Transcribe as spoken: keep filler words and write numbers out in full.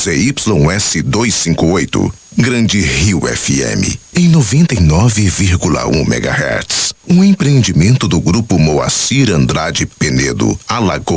Z Y S duzentos e cinquenta e oito. Grande Rio F M, em noventa e nove vírgula um megahertz. Um empreendimento do Grupo Moacir Andrade Penedo, Alagoas.